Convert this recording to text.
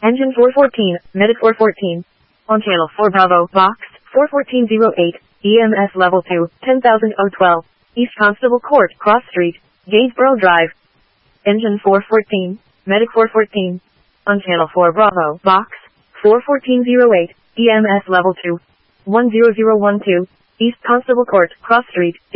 Engine 414, Medic 414. On channel 4 Bravo, box 41408, EMS level 2, 10012, East Constable Court, Cross Street, Gainsborough Drive. Engine 414, Medic 414. On channel 4 Bravo, box 41408, EMS level 2, 10012, East Constable Court, Cross Street.